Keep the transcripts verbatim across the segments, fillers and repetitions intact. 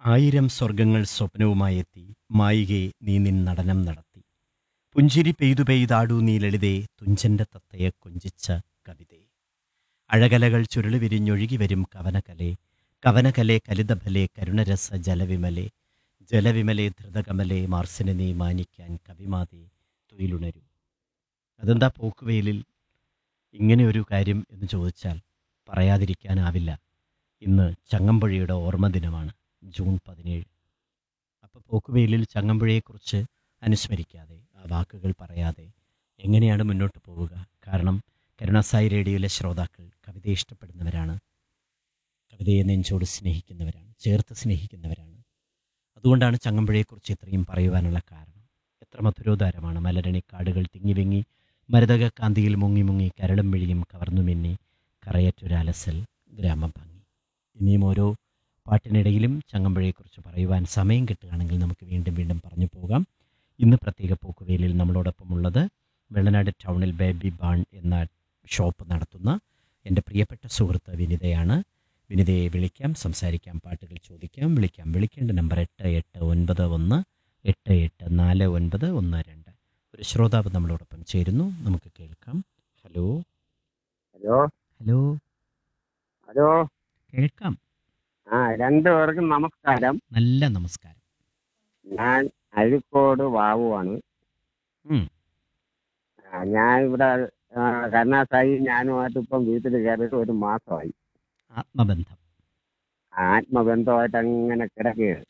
ആയിരം സ്വർഗങ്ങൾ സ്വപ്നവുമായെത്തി മായികെ നീ നിൻ നടനം നടത്തി. പുഞ്ചിരി പെയ്തു പെയ്താടൂ നീ ലളിതേ തുഞ്ചന്റെ തത്തയെ കൊഞ്ചിച്ച കവിതേ. അഴകലകൾ ചുരുളി വിരിഞ്ഞൊഴുകി വരും കവനകലേ, കവനകലേ കലിതഫലേ കരുണരസ ജലവിമലേ, ജലവിമലേ ധൃതകമലേ മാർസിനെ നീ മാനിക്കാൻ കവിമാതേ തുയിലുണരൂ. അതെന്താ പോക്കുവെയിലിൽ ഇങ്ങനെ ഒരു കാര്യം എന്ന് ചോദിച്ചാൽ പറയാതിരിക്കാനാവില്ല. ഇന്ന് ചങ്ങമ്പുഴയുടെ ഓർമ്മ ദിനമാണ്, ജൂൺ പതിനേഴ്. അപ്പോൾ പോക്കുവെയിലിൽ ചങ്ങമ്പുഴയെക്കുറിച്ച് അനുസ്മരിക്കാതെ, ആ വാക്കുകൾ പറയാതെ എങ്ങനെയാണ് മുന്നോട്ട് പോവുക? കാരണം കരുണാസായി റേഡിയോയിലെ ശ്രോതാക്കൾ കവിതയെ ഇഷ്ടപ്പെടുന്നവരാണ്, കവിതയെ നെഞ്ചോട് സ്നേഹിക്കുന്നവരാണ്, ചേർത്ത് സ്നേഹിക്കുന്നവരാണ്. അതുകൊണ്ടാണ് ചങ്ങമ്പുഴയെക്കുറിച്ച് ഇത്രയും പറയുവാനുള്ള കാരണം. എത്ര മധുരോദാരമാണ്. മലരണിക്കാടുകൾ തിങ്ങി വിങ്ങി മരതക കാന്തിയിൽ മുങ്ങി മുങ്ങി കരളും മിഴിയും കവർന്നു മിന്നി കറയറ്റൊരാലസൽ ഗ്രാമഭംഗി. ഇനിയും ഓരോ പാട്ടിനിടയിലും ചങ്ങമ്പുഴയെക്കുറിച്ച് പറയുവാൻ സമയം കിട്ടുകയാണെങ്കിൽ നമുക്ക് വീണ്ടും വീണ്ടും പറഞ്ഞു പോകാം. ഇന്ന് പ്രത്യേക പോക്കുവെയിലിൽ നമ്മളോടൊപ്പമുള്ളത് വെള്ളനാട് ടൗണിൽ ബേബി ബാൺ എന്ന ഷോപ്പ് നടത്തുന്ന എൻ്റെ പ്രിയപ്പെട്ട സുഹൃത്ത് വിനിതയാണ്. വിനിതയെ വിളിക്കാം, സംസാരിക്കാം, പാട്ടുകൾ ചോദിക്കാം. വിളിക്കാം. വിളിക്കേണ്ട നമ്പർ എട്ട് എട്ട് ഒൻപത് ഒന്ന് എട്ട് എട്ട് നാല് ഒൻപത് ഒന്ന് രണ്ട്. ഒരു ശ്രോതാവ് നമ്മളോടൊപ്പം ചേരുന്നു, നമുക്ക് കേൾക്കാം. ഹലോ ഹലോ ഹലോ ഹലോ കേൾക്കാം. ആ രണ്ടുപേർക്കും നമസ്കാരം. നല്ല നമസ്കാരം. ഞാൻ അഴിക്കോട് വാവുവാണ്. ഉം. ആ, ഞാൻ ഇവിടെ ആ, കരുണാസായി ഞാനുമായിട്ട് ഇപ്പം വീട്ടിൽ കയറിയിട്ട് ഒരു മാസമായി. ആത്മബന്ധം. ആത്മബന്ധമായിട്ട് അങ്ങനെ കിടക്കുകയാണ്.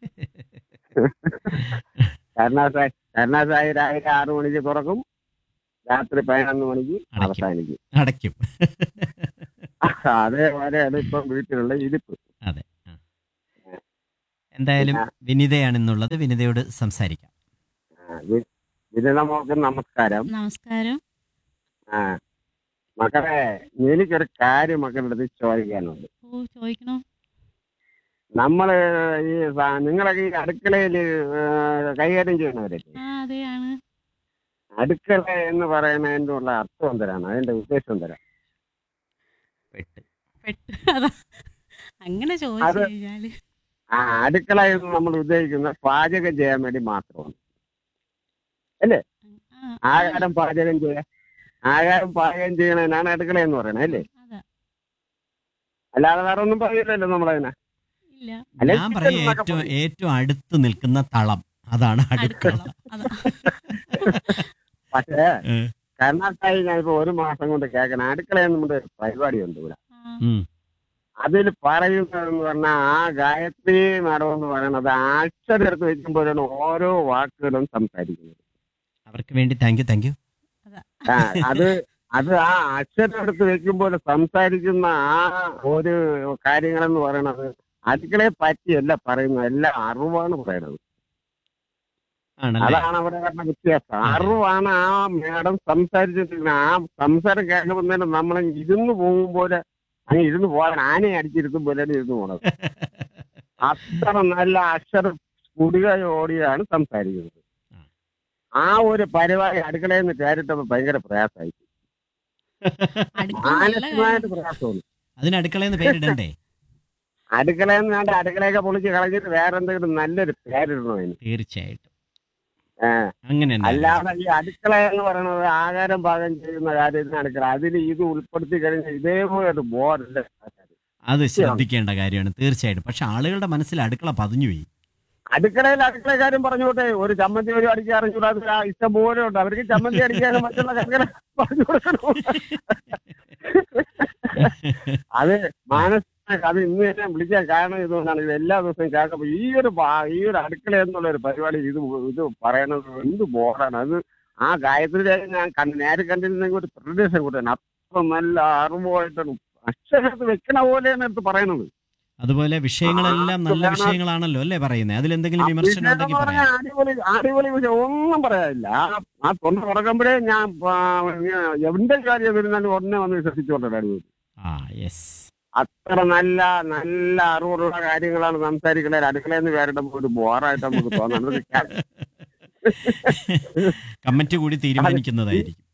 കരുണാസായി കരുണാസായി രാവിലെ ആറു മണിക്ക് തുറക്കും, രാത്രി പതിനൊന്ന് മണിക്ക് അടയ്ക്കും. അവസാനിക്കും. അടയ്ക്കും. അതേപോലെയാണ് ഇപ്പം വീട്ടിലുള്ള ഇരിപ്പ്. അതെ. ആ. എന്തായാലും വിനിതയാണെന്നുള്ളത്, വിനിതയോട് സംസാരിക്കാം. ആ, വി- വിനിത മോൾക്ക് നമസ്കാരം. നമസ്കാരം. ആ മക്കളെ, എനിക്കൊരു കാര്യം മക്കളുടെ അടുത്ത് ചോദിക്കാനുണ്ട്. ഓ, ചോദിക്കണോ? നമ്മള് ഈ സ- നിങ്ങളൊക്കെ ഈ അടുക്കളയിൽ കൈകാര്യം ചെയ്യുന്നവരല്ലേ? ആ, അതെയാണ്. അടുക്കള എന്ന് പറയുന്നതിന്റെ ഉള്ള അർത്ഥം എന്തരാണ്, അതിന്റെ ഉദ്ദേശം എന്തരാ? പെട്ട്. പെട്ട് അതാ അങ്ങനെ ചോദിച്ചു അത് കഴിഞ്ഞാല് ആ അടുക്കള എന്ന് നമ്മൾ ഉദ്ദേശിക്കുന്നത് പാചകം ചെയ്യാൻ വേണ്ടി മാത്രമാണ്, അല്ലേ? ആ, ആഹാരം പാചകം ചെയ്യാൻ ആഹാരം പാചകം ചെയ്യണതിനാണ് അടുക്കള എന്ന് പറയുന്നത്, അല്ലേ? അതാ. അല്ലാതെ വേറെ ഒന്നും പറയില്ലല്ലോ നമ്മളതിനെ. ഇല്ല, അല്ലെ ഞാൻ പറയാം, ഏറ്റവും ഏറ്റവും അടുത്ത് നിൽക്കുന്ന തളം, അതാണ് അടുക്കള. അടുക്കള. അതാ. പക്ഷേ ഏ. കർണാടകയിൽ ഞാൻ ഇപ്പൊ ഒരു മാസം കൊണ്ട് കേൾക്കണം, അടുക്കളയെന്ന് നമ്മുടെ പരിപാടിയുണ്ട് ഇവിടെ. ആ, ഉം. അതിൽ പറയുന്നതെന്ന് പറഞ്ഞാൽ ആ ഗായത്രി മാഡം എന്ന് പറയുന്നത് അക്ഷരം എടുത്ത് വെക്കുമ്പോഴാണ് ഓരോ വാക്കുകളും സംസാരിക്കുന്നത്. അവർക്ക് വേണ്ടി താങ്ക് യു താങ്ക് യു. അതാ. ആ, അത് അത് ആ അക്ഷരം എടുത്ത് വെക്കുമ്പോൾ സംസാരിക്കുന്ന ആ ഒരു കാര്യങ്ങളെന്ന് പറയണത് അടുക്കളയെ പറ്റിയല്ല പറയുന്നത്, എല്ലാം അറിവാണ് പറയണത്. ആണല്ലേ? അതാണ് അവിടെ വരുന്ന വ്യത്യാസം. അറിവാണ് ആ മേഡം സംസാരിച്ചിട്ടിരിക്കുന്നത്. ആ സംസാരം കേൾക്കുമ്പോൾ തന്നെ നമ്മൾ ഇരുന്ന് പോകുമ്പോലെ അങ്ങ് ഇരുന്ന് പോകാൻ ആനയെ അടിച്ചിരുത്തും പോലെയാണ് ഇരുന്ന് പോണത്. അത്ര നല്ല അക്ഷര സ്ഫുടികയോടെയാണ് സംസാരിക്കുന്നത്. ആ ഒരു പരിപാടി അടുക്കളയിൽ നിന്ന് കയറിട്ടപ്പോൾ ഭയങ്കര പ്രയാസമായി, അടുക്കള നല്ല മാനസികമായിട്ട് പ്രയാസമാണ്. അതിന് അടുക്കളയെന്ന് പേരിടണ്ടേ? അടുക്കളയിൽ നിന്ന് വേണ്ട, അടുക്കളയൊക്കെ പൊളിച്ച് കളഞ്ഞിട്ട് വേറെ എന്തെങ്കിലും നല്ലൊരു പേരിടണോ അതിന്? തീർച്ചയായിട്ടും. ഏ, അങ്ങനെ തന്നെ. അല്ലാതെ ഈ അടുക്കള എന്ന് പറയുന്നത് ആഹാരം പാകം ചെയ്യുന്ന കാര്യത്തിന് അടുക്കള, അതിൽ ഇത് ഉൾപ്പെടുത്തി കഴിഞ്ഞാൽ ഇതേപോലെ ഒരു ബോറല്ലേ. അത് ശ്രദ്ധിക്കേണ്ട കാര്യമാണ് തീർച്ചയായിട്ടും. പക്ഷെ ആളുകളുടെ മനസ്സിൽ അടുക്കള പതിഞ്ഞുപോയി. അടുക്കളയിൽ അടുക്കളക്കാരും പറഞ്ഞോട്ടെ, ഒരു ചമ്മന്തി ഒരു അടിക്കാറും ചൂടാതെ ഇഷ്ടം പോലെ ഉണ്ട്, അവർക്ക് ചമ്മന്തി അടിക്കാനും മറ്റുള്ള കാര്യങ്ങൾ പറഞ്ഞു കൊടുക്കണം. അത് മാനസിക അത് ഇന്ന് തന്നെ വിളിക്കാൻ കാരണം ഇതുകൊണ്ടാണ്. ഇത് എല്ലാ ദിവസവും കേൾക്കുമ്പോൾ ഈ ഒരു ഭാ- ഈ ഒരു അടുക്കള എന്നുള്ള ഒരു പരിപാടി ഇത് ഇത് പറയണത് എന്ത് ബോറാണ്. അത് ആ ഗായത്രി ദേവി ഞാൻ കണ്ട് നേരെ കണ്ടിരുന്നെങ്കിൽ ഒരു പ്രദേശം കൂട്ടാണ്. അത്ര നല്ല അറിവായിട്ടാണ് അക്ഷരത്ത് വെക്കണ പോലെയാണ് എടുത്ത് പറയണത്. അതുപോലെ വിഷയങ്ങളെല്ലാം നല്ല ആ, വിഷയങ്ങളാണല്ലോ അല്ലേ പറയുന്നത്? അതിലെന്തെങ്കിലും വിമർശനം ഉണ്ടെങ്കിൽ പറഞ്ഞ പറയാം. അടിപൊളി അടിപൊളി വിഷയം ഒന്നും പറയാനില്ല. ആ ആ തൊണ്ട തുറക്കുമ്പോഴേ ഞാൻ ആ, എവിടെ കാര്യം വരുന്നാലും ഉടനെ വന്ന് വിശ്വസിച്ചുകൊണ്ടാണ് അടിപൊളി. ആ, യെസ്. അത്ര നല്ല നല്ല അറിവുള്ള കാര്യങ്ങളാണ് സംസാരിക്കുന്നത്. അടുക്കളയിൽ നിന്ന് വേറിടുമ്പോൾ ഒരു ബോറായിട്ട് നമുക്ക് തോന്നുന്നത്. കമ്മിറ്റി കൂടി തീരുമാനിക്കുന്നതായിരിക്കും.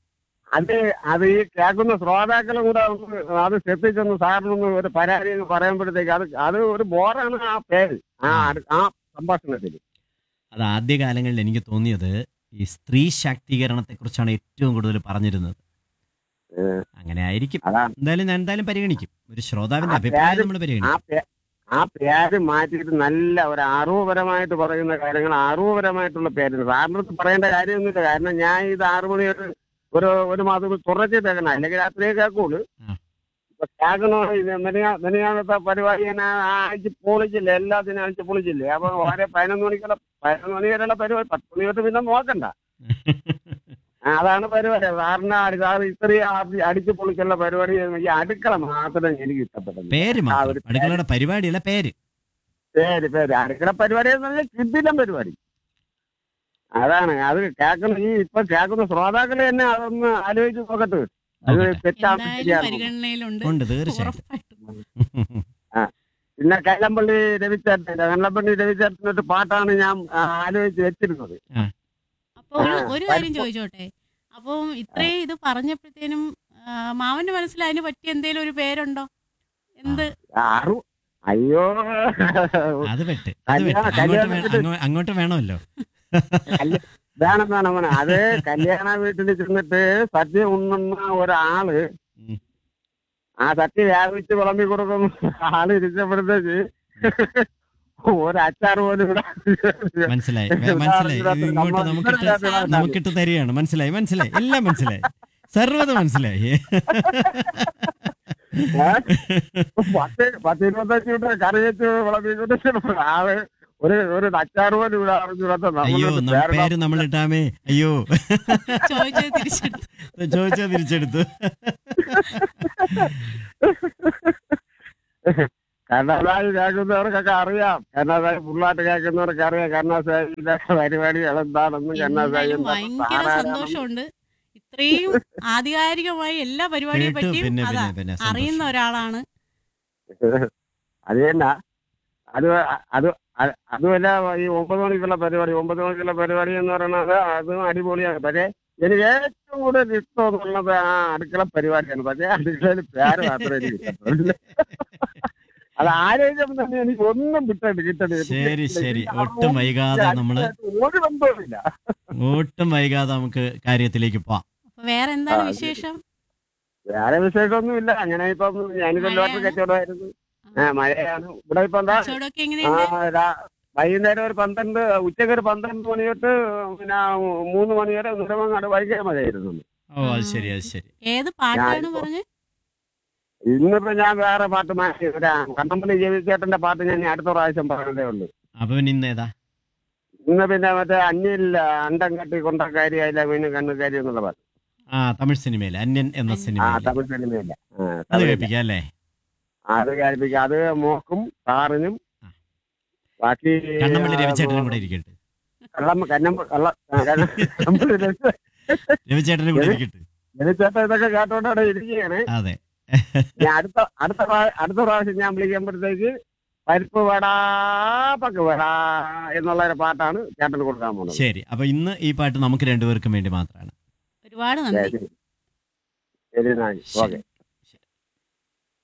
അത് അത് ഈ കേൾക്കുന്ന ശ്രോതാക്കളും കൂടെ ഒന്ന് അത് ശ്രദ്ധിച്ചൊന്ന് സാറിനൊന്ന് ഒരു പരാതി എന്ന് പറയുമ്പോഴത്തേക്ക് അത് അത് ഒരു ബോറാണ് ആ പേര് ആ അടു- ആ സംഭാഷണത്തിൽ. അത് ആദ്യകാലങ്ങളിൽ എനിക്ക് തോന്നിയത് ഈ സ്ത്രീ ശാക്തീകരണത്തെക്കുറിച്ചാണ് ഏറ്റവും കൂടുതൽ പറഞ്ഞിരുന്നത്. അങ്ങനെ ആയിരിക്കും. അതാണ് എന്തായാലും ഞാൻ എന്തായാലും പരിഗണിക്കും. ഒരു ശ്രോതാവിന്റെ ആ അഭിപ്രായം പേര് നമ്മൾ ആ പരിഗണിക്കും. പേ ആ പേര് മാറ്റിയിട്ട് നല്ല ഒരു അറിവുപരമായിട്ട് പറയുന്ന കാര്യങ്ങൾ അറിവുപരമായിട്ടുള്ള പേര് സാറിനടുത്ത് പറയേണ്ട കാര്യമൊന്നുമില്ല. കാരണം ഞാൻ ഇത് ആറു മണി ഒരു ഒരു ഒരു മാസം തുടർച്ച കേൾക്കണം, അല്ലെങ്കിൽ രാത്രിയെ കേൾക്കുള്ളൂ. ആ. ഇപ്പൊ കേൾക്കണോ ഇത് മെനയാ മെനയാന്നത്തെ പരിപാടി ഞാൻ ആഴ്ച പൊളിച്ചില്ലേ, എല്ലാത്തിനും ആഴ്ച പൊളിച്ചില്ലേ. അപ്പൊ വളരെ പതിനൊന്ന് മണിക്കുള്ള പതിനൊന്ന് മണി വരെയുള്ള പരിപാടി, പത്ത് മണി തൊട്ട് പിന്നെ നോക്കണ്ട. ആ, അതാണ് പരിപാടി. സാറിന് അടി- സാറ് ഇത്രയും അടി- അടിച്ച് പൊളിച്ചുള്ള പരിപാടി ഈ അടുക്കള മാത്രമേ എനിക്ക് ഇഷ്ടപ്പെട്ടത്. പേര് ആ മാത്രം, ഒരു പേര് അടുക്കളയുടെ പരിപാടിയല്ല പേര്. പേര് പേര് അടുക്കള പരിപാടി എന്ന് പറഞ്ഞാൽ കിടിലം പരിപാടി. അതാണ് അത് കേൾക്കുന്ന ഈ ഇപ്പൊ കേൾക്കുന്ന ശ്രോതാക്കൾ തന്നെ അതൊന്ന് ആലോചിച്ച് നോക്കട്ടെ. അത് നോക്കട്ടെ. തെറ്റാണ് എന്തായാലും ശരിയാണ്. പരിഗണനയിലുണ്ട്. ഉണ്ട്, തീർച്ചയായിട്ടും. ഉറപ്പായിട്ടും. ആ പിന്നെ കല്ലമ്പള്ളി രവിചേട്ടൻ കല്ലമ്പള്ളി രവിചേട്ടനൊരു പാട്ടാണ് ഞാൻ ആ, ആലോചിച്ച് വെച്ചിരുന്നത്. അപ്പൊ ഒരു ആ, ഒരു കാര്യം ചോദിച്ചോട്ടെ. അപ്പം ഇത്രയും ഇത് പറഞ്ഞപ്പോഴത്തേനും ആ, മാമന്റെ മനസ്സിൽ അതിന് പറ്റിയ എന്തേലും ഒരു പേരുണ്ടോ? എന്ത്? ആറു അയ്യോ അത് പെട്ട് അത് കല്യാണ പെട്ട് അങ്ങോട്ട് വേ- കല്യാണത്തിന് അങ്ങോ- അങ്ങോട്ട് വേണമല്ലോ. കല്യ- വേണം വേണം വേണം അത് കല്യാണ വീട്ടിൽ ചെന്നിട്ട് സദ്യ ഉണ്ണുന്ന ഒരാള് ഉം. ആ സദ്യ വ്യാപിച്ച് വിളമ്പി കൊടുക്കുന്ന ആള് ഇരിച്ചപ്പോഴത്തേക്ക് ഒരു അച്ചാർ പോലും ഇവിടെ മനസ്സിലായി വേ- മനസ്സിലായി. ഇത് ഇങ്ങോട്ട് നമ്മൾ നമുക്കിട്ട് ഇവിടെ നമുക്കിട്ട് തരികയാണ്. മനസ്സിലായി മനസ്സിലായി എല്ലാം മനസ്സിലായി. സർവ്വത മനസ്സിലായി. പത്ത് പത്ത് ഇരുപത്തഞ്ച് മിനിറ്റ് കറി വെച്ച് വിളമ്പിക്കൊണ്ട് ആള് ഒരു ഒരു അച്ചാർ പോലും ഇവിടെ അറിഞ്ഞൂടാത്ത അയ്യോ നമ്മളൊരു നം- പേരുടെ പേര് നമ്മൾ ഇട്ടാമേ. അയ്യോ ചോദിച്ചത് തിരിച്ചെടുത്തു. ചോദിച്ചാ തിരിച്ചെടുത്തു. കർണാടക കേൾക്കുന്നവർക്കൊക്കെ അറിയാം. കർണാടക ഫുള്ളായിട്ട് കേൾക്കുന്നവർക്ക് അറിയാം കർണാടകയുടെ പരിപാടികൾ എന്താണെന്നും കർണാടക എന്തായാലും ഭയങ്കര സന്തോഷമുണ്ട്. ഇത്രയും ആധികാരികമായി എല്ലാ പരിപാടിയെ കേട്ടു. പറ്റിയും പിന്നെ അതാ പിന്നെ പിന്നെ അറിയുന്ന സന്തോഷം. ഒരാളാണ്. അത് തന്നെ അത് അത് അത് അതുമല്ല ഈ ഒമ്പത് മണിക്കുള്ള പരിപാടി ഒമ്പത് മണിക്കുള്ള പരിപാടി എന്ന് പറയുന്നത് അതും അടിപൊളിയാണ്. പക്ഷേ എനിക്ക് ഏറ്റവും കൂടുതൽ ഇഷ്ടമെന്നുള്ളത് ആ അടുക്കള പരിപാടിയാണ്. പക്ഷേ അടുക്കളയിൽ പേര് മാത്രമേ എനിക്ക് ഇഷ്ടപ്പെടില്ല. അത് ആലോചിച്ചപ്പോൾ തന്നെ എനിക്ക് ഒന്നും വിട്ടത് കിട്ടത് ശരി ശരി ഒട്ടും വൈകാതെ നമ്മള് ഒരു ബന്ധവുമില്ല. ഒട്ടും വൈകാതെ നമുക്ക് കാര്യത്തിലേക്ക് പോവാം. അപ്പൊ വേറെ എന്താണ് ആ, വിശേഷം? വേറെ വിശേഷമൊന്നുമില്ല. അങ്ങനെ ഇപ്പം ഞാനിപ്പം ലോട്ടറി മഴയാണ്. കച്ചവടമായിരുന്നു. ആ മഴയാണ് ഇവിടെ. ഇപ്പൊ എന്താ കച്ചവടമൊക്കെ ആ എങ്ങനെയുണ്ട്? രാ- വൈകുന്നേരം ഒരു പന്ത്രണ്ട് ഉച്ചക്ക് ഒരു പന്ത്രണ്ട് മണി തൊട്ട് പിന്നെ മൂന്ന് മണി വരെ നിറമങ്ങാട് വൈകിയ മഴയായിരുന്നു. ഓ അത് ശരി അത് ശരി. ഏത് പാട്ടാണ് ഞാനിപ്പോ- പറഞ്ഞത്? ഇന്നിപ്പോ ഞാൻ വേറെ പാട്ട് മാറ്റി ഒരു കണ്ണമ്പള്ളി ജെവിച്ചേട്ടന്റെ പാട്ട് ഞാൻ ഇനി അടുത്ത പ്രാവശ്യം പറഞ്ഞതേ ഉള്ളൂ. അപ്പൊ പിന്നെ ഇന്ന് ഏതാ? ഇന്ന് പിന്നെ മറ്റേ അന്യൽ അണ്ടം കട്ടി കൊണ്ടക്കാരി അതിലെ വീണ് കണ്ണുകാരി എന്നുള്ള പാട്ട്. ആ തമിഴ് സിനിമയില് അന്യൻ എന്ന ആ സിനിമയില് തമിഴ് സിനിമയില്ല. ആ, അത് തമിഴില്ല. കേൾപ്പിക്കാം അല്ലേ? അത് കേൾപ്പിക്കാം. അത് മോക്കും സാറിനും ആ. ബാക്കി കണ്ണമ്പള്ളി രവിചേട്ടനും കൂടെ ഇരിക്കട്ടെ. കള്ളം കന്നമ്പ കള്ള കണ്ണമ്പള്ളി രവിചേട്ടനും കൂടെ ഇരിക്കട്ടെ. ജനിച്ചേട്ടൻ ഇതൊക്കെ കേട്ടോണ്ട് അവിടെ ഇരിക്കുകയാണ്. അതെ. ഞാൻ അടുത്ത അടുത്ത പ്രാ- അടുത്ത പ്രാവശ്യം ഞാൻ വിളിക്കുമ്പോഴത്തേക്ക് പരിപ്പ് വടാ പക്ക് വടാ എന്നുള്ള ഒരു പാട്ടാണ് ചേട്ടന് കൊടുക്കാൻ പോകുന്നത്. ശരി അപ്പൊ ഇന്ന് ഈ പാട്ട് നമുക്ക് രണ്ടുപേർക്കും വേണ്ടി മാത്രമാണ്. ഒരുപാട് നന്ദി. ശരി ശരി, നായി. ശരി. ഓക്കെ.